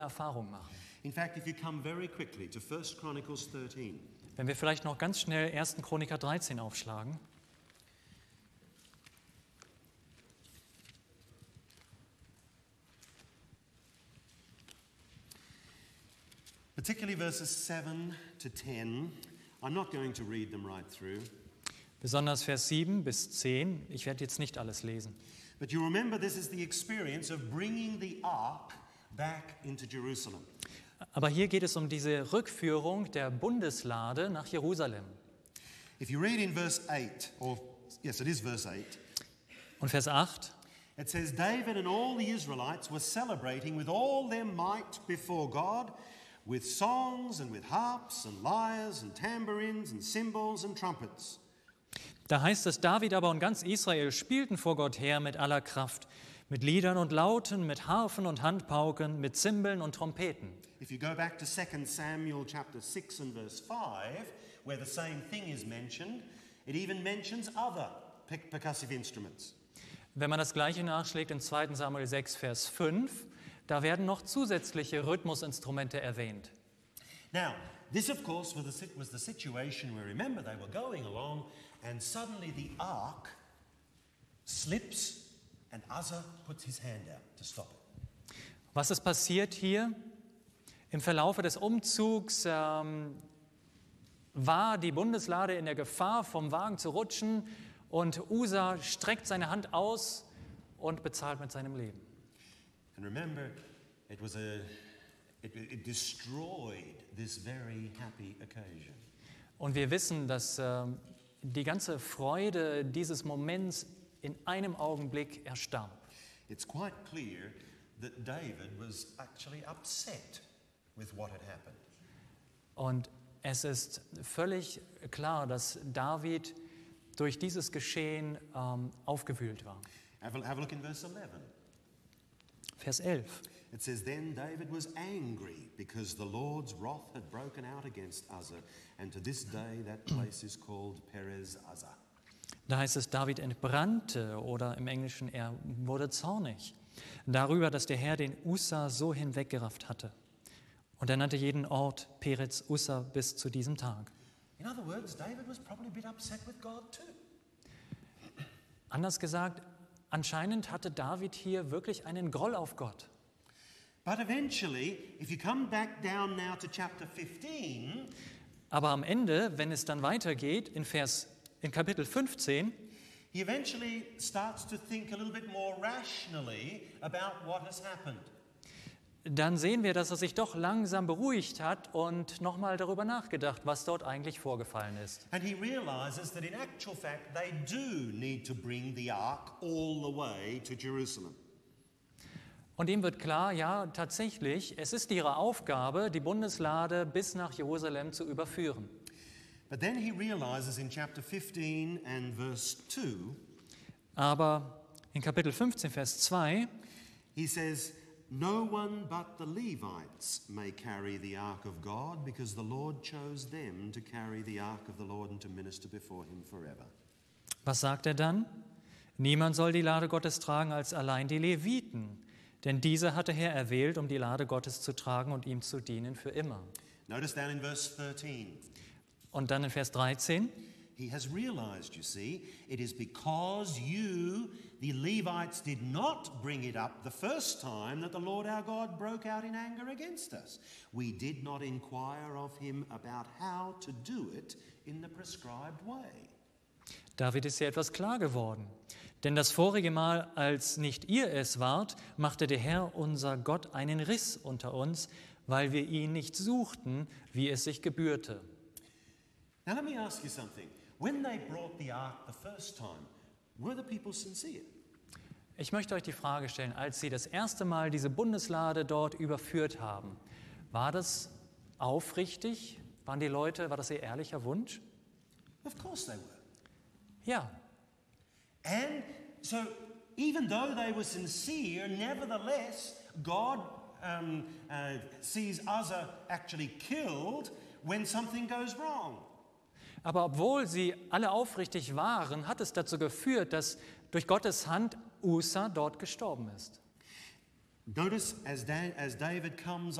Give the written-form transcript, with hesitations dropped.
Erfahrung machen. In fact, if you come very quickly to 1 Chronicles 13, Wenn wir vielleicht noch ganz schnell 1. Chroniker 13 aufschlagen. particularly verses 7 to 10, I'm not going to read them right through. Besonders Vers 7 bis 10. Ich werde jetzt nicht alles lesen. But you remember this is the experience of bringing the ark back into Jerusalem. Aber hier geht es um diese Rückführung der Bundeslade nach Jerusalem. If you read in verse 8, or yes, it is verse 8. Und Vers 8. It says, David and all the Israelites were celebrating with all their might before God, with songs and with harps and lyres and tambourines and cymbals and trumpets. Da heißt es, David aber und ganz Israel spielten vor Gott her mit aller Kraft, mit Liedern und Lauten, mit Harfen und Handpauken, mit Zimbeln und Trompeten. If you go back to 2 Samuel chapter 6 and verse 5, where the same thing is mentioned, it even mentions other percussive instruments. Wenn man das Gleiche nachschlägt in 2. Samuel 6, Vers 5, da werden noch zusätzliche Rhythmusinstrumente erwähnt. Now, this of course was the situation where, remember, they were going along and suddenly the ark slips and Uzzah puts his hand out to stop it. Was ist passiert hier? Im Verlaufe des Umzugs war die Bundeslade in der Gefahr, vom Wagen zu rutschen, und Uzzah streckt seine Hand aus und bezahlt mit seinem Leben. And remember, it destroyed this very happy occasion. Und wir wissen, dass die ganze Freude dieses Moments in einem Augenblick erstarb. It's quite clear that David was actually upset with what had happened. Und es ist völlig klar, dass David durch dieses Geschehen aufgewühlt war. Have a look in verse 11. Vers 11. It says, Then David was angry because the Lord's wrath had broken out against Uzzah, and to this day that place is called Perez Uzzah. Da heißt es, David entbrannte, oder im Englischen, er wurde zornig darüber, dass der Herr den Uzzah so hinweggerafft hatte. Und er nannte jeden Ort Perez Uzzah bis zu diesem Tag. In other words, David was probably a bit upset with God too. Anders gesagt, anscheinend hatte David hier wirklich einen Groll auf Gott. But eventually, if you come back down now to chapter 15, Aber am Ende, wenn es dann weitergeht, in Kapitel 15, he eventually starts to think a little bit more rationally about what has happened. dann sehen wir, dass er sich doch langsam beruhigt hat und nochmal darüber nachgedacht, was dort eigentlich vorgefallen ist. And he realizes that in actual fact they do need to bring the ark all the way to Jerusalem. Und ihm wird klar, ja, tatsächlich, es ist ihre Aufgabe, die Bundeslade bis nach Jerusalem zu überführen. But then he realizes in chapter 15 and verse 2, Aber in Kapitel 15, Vers 2, he says, No one but the Levites may carry the ark of God, because the Lord chose them to carry the ark of the Lord and to minister before him forever. was sagt er dann? Niemand soll die Lade Gottes tragen als allein die Leviten, denn diese hat der Herr erwählt, um die Lade Gottes zu tragen und ihm zu dienen für immer. Notice down in verse 13. Und dann in Vers 13, He has realized, you see, it is because you, the Levites, did not bring it up the first time that the Lord our God broke out in anger against us. We did not inquire of him about how to do it in the prescribed way. David ist ja etwas klar geworden. Denn das vorige Mal, als nicht ihr es wart, machte der Herr, unser Gott, einen Riss unter uns, weil wir ihn nicht suchten, wie es sich gebührte. Now let me ask you something. When they brought the ark the first time, were the people sincere? Ich möchte euch die Frage stellen, als sie das erste Mal diese Bundeslade dort überführt haben, war das aufrichtig? War das ihr ehrlicher Wunsch? Of course they were. Ja. And so, even though they were sincere, nevertheless, God sees Uzzah actually killed when something goes wrong. Aber obwohl sie alle aufrichtig waren, hat es dazu geführt, dass durch Gottes Hand Uzzah dort gestorben ist. Notice as David comes